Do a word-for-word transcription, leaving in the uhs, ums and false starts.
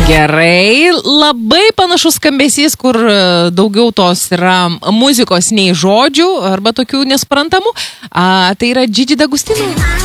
Gerai, labai panašus skambesys, kur daugiau tos yra muzikos nei žodžių arba tokių nesprantamų. A, tai yra Gigi D'Agostino.